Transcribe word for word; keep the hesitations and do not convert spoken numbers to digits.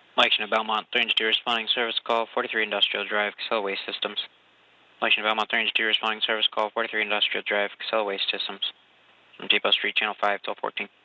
Mike to Belmont, three two responding service call, forty-three Industrial Drive, Casella Waste Systems. Mike to Belmont, three two responding service call, forty-three Industrial Drive, Casella Waste Systems. From Depot Street, Channel five, twelve fourteen.